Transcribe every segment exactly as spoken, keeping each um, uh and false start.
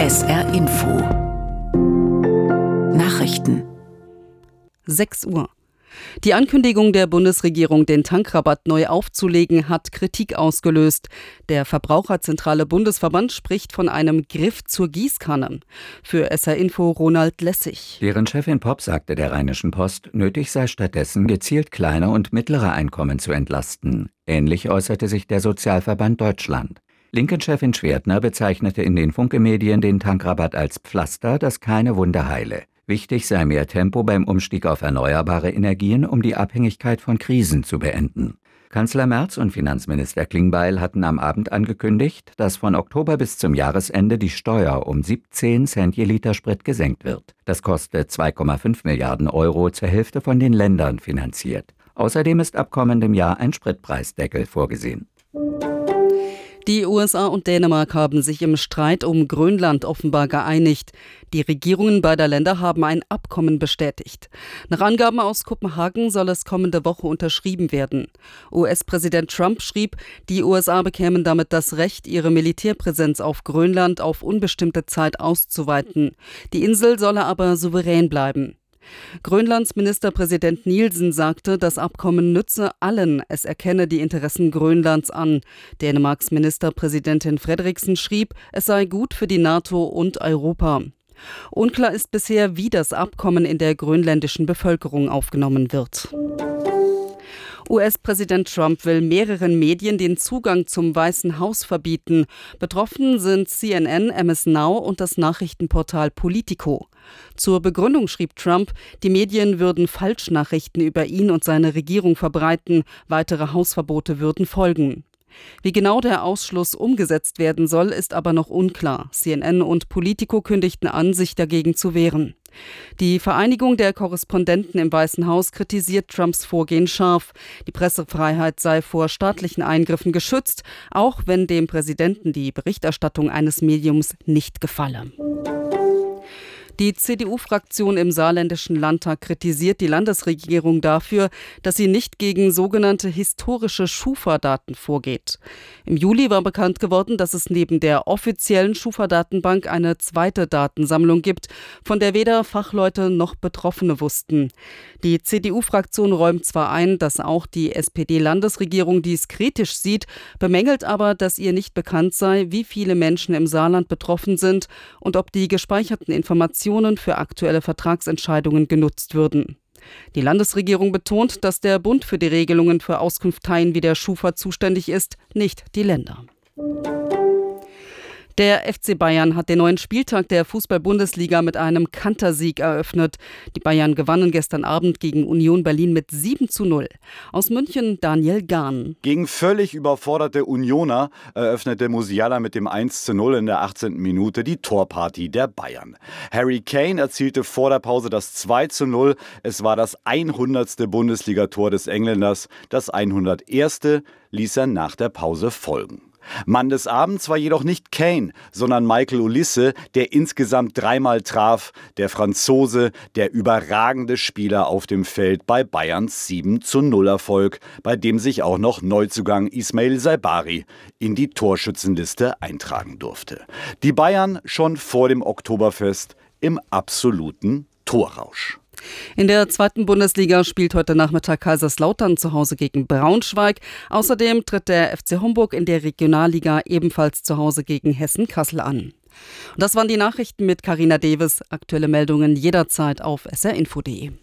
S R Info Nachrichten sechs Uhr. Die Ankündigung der Bundesregierung, den Tankrabatt neu aufzulegen, hat Kritik ausgelöst. Der Verbraucherzentrale Bundesverband spricht von einem Griff zur Gießkanne. Für S R Info Ronald Lessig. Deren Chefin Popp sagte der Rheinischen Post, nötig sei stattdessen gezielt kleine und mittlere Einkommen zu entlasten. Ähnlich äußerte sich der Sozialverband Deutschland. Linken-Chefin Schwertner bezeichnete in den Funke-Medien den Tankrabatt als Pflaster, das keine Wunde heile. Wichtig sei mehr Tempo beim Umstieg auf erneuerbare Energien, um die Abhängigkeit von Krisen zu beenden. Kanzler Merz und Finanzminister Klingbeil hatten am Abend angekündigt, dass von Oktober bis zum Jahresende die Steuer um siebzehn Cent je Liter Sprit gesenkt wird. Das kostet zwei Komma fünf Milliarden Euro, zur Hälfte von den Ländern finanziert. Außerdem ist ab kommendem Jahr ein Spritpreisdeckel vorgesehen. Die U S A und Dänemark haben sich im Streit um Grönland offenbar geeinigt. Die Regierungen beider Länder haben ein Abkommen bestätigt. Nach Angaben aus Kopenhagen soll es kommende Woche unterschrieben werden. U S-Präsident Trump schrieb, die U S A bekämen damit das Recht, ihre Militärpräsenz auf Grönland auf unbestimmte Zeit auszuweiten. Die Insel solle aber souverän bleiben. Grönlands Ministerpräsident Nielsen sagte, das Abkommen nütze allen, es erkenne die Interessen Grönlands an. Dänemarks Ministerpräsidentin Frederiksen schrieb, es sei gut für die NATO und Europa. Unklar ist bisher, wie das Abkommen in der grönländischen Bevölkerung aufgenommen wird. U S-Präsident Trump will mehreren Medien den Zugang zum Weißen Haus verbieten. Betroffen sind C N N, M S Now und das Nachrichtenportal Politico. Zur Begründung schrieb Trump, die Medien würden Falschnachrichten über ihn und seine Regierung verbreiten, weitere Hausverbote würden folgen. Wie genau der Ausschluss umgesetzt werden soll, ist aber noch unklar. C N N und Politico kündigten an, sich dagegen zu wehren. Die Vereinigung der Korrespondenten im Weißen Haus kritisiert Trumps Vorgehen scharf. Die Pressefreiheit sei vor staatlichen Eingriffen geschützt, auch wenn dem Präsidenten die Berichterstattung eines Mediums nicht gefalle. Die C D U-Fraktion im saarländischen Landtag kritisiert die Landesregierung dafür, dass sie nicht gegen sogenannte historische Schufa-Daten vorgeht. Im Juli war bekannt geworden, dass es neben der offiziellen Schufa-Datenbank eine zweite Datensammlung gibt, von der weder Fachleute noch Betroffene wussten. Die C D U-Fraktion räumt zwar ein, dass auch die S P D-Landesregierung dies kritisch sieht, bemängelt aber, dass ihr nicht bekannt sei, wie viele Menschen im Saarland betroffen sind und ob die gespeicherten Informationen für aktuelle Vertragsentscheidungen genutzt würden. Die Landesregierung betont, dass der Bund für die Regelungen für Auskunfteien wie der Schufa zuständig ist, nicht die Länder. Der F C Bayern hat den neuen Spieltag der Fußball-Bundesliga mit einem Kantersieg eröffnet. Die Bayern gewannen gestern Abend gegen Union Berlin mit sieben zu null. Aus München Daniel Gahn. Gegen völlig überforderte Unioner eröffnete Musiala mit dem eins zu null in der achtzehnten Minute die Torparty der Bayern. Harry Kane erzielte vor der Pause das zwei zu null. Es war das hundertste Bundesligator des Engländers. Das hunderterste ließ er nach der Pause folgen. Mann des Abends war jedoch nicht Kane, sondern Michael Olise, der insgesamt dreimal traf. Der Franzose, der überragende Spieler auf dem Feld bei Bayerns sieben zu null Erfolg, bei dem sich auch noch Neuzugang Ismail Saibari in die Torschützenliste eintragen durfte. Die Bayern schon vor dem Oktoberfest im absoluten Torrausch. In der zweiten Bundesliga spielt heute Nachmittag Kaiserslautern zu Hause gegen Braunschweig. Außerdem tritt der F C Homburg in der Regionalliga ebenfalls zu Hause gegen Hessen-Kassel an. Und das waren die Nachrichten mit Carina Deves. Aktuelle Meldungen jederzeit auf s r info punkt d e.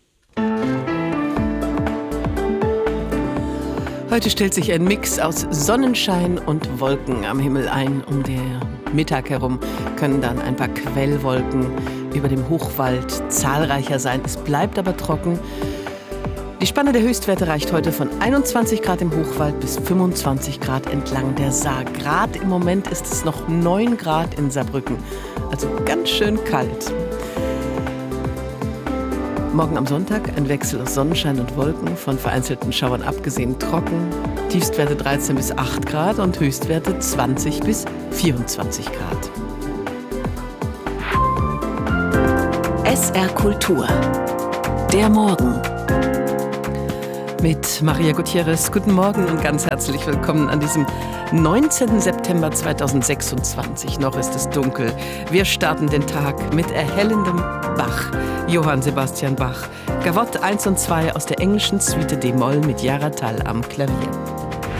Heute stellt sich ein Mix aus Sonnenschein und Wolken am Himmel ein. Um den Mittag herum können dann ein paar Quellwolken über dem Hochwald zahlreicher sein. Es bleibt aber trocken. Die Spanne der Höchstwerte reicht heute von einundzwanzig Grad im Hochwald bis fünfundzwanzig Grad entlang der Saar. Gerade im Moment ist es noch neun Grad in Saarbrücken. Also ganz schön kalt. Morgen am Sonntag ein Wechsel aus Sonnenschein und Wolken, von vereinzelten Schauern abgesehen trocken. Tiefstwerte dreizehn bis acht Grad und Höchstwerte zwanzig bis vierundzwanzig Grad. S R Kultur. Der Morgen. mit Maria Gutierrez. Guten Morgen und ganz herzlich willkommen an diesem neunzehnten September zweitausendsechsundzwanzig. Noch ist es dunkel. Wir starten den Tag mit erhellendem Bach. Johann Sebastian Bach. Gavotte eins und zwei aus der englischen Suite D-Moll mit Jara Tall am Klavier.